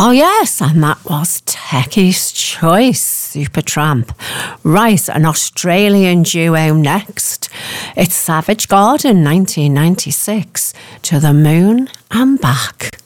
Oh yes, and that was Techie's Choice, Supertramp. Right, an Australian duo next. It's Savage Garden 1996, To the Moon and Back.